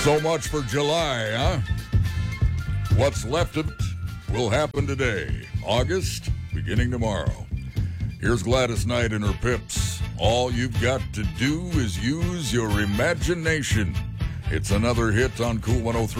So much for July, huh? What's left of it will happen today. August, beginning tomorrow. Here's Gladys Knight and her Pips. All you've got to do is use your imagination. It's another hit on Cool 103.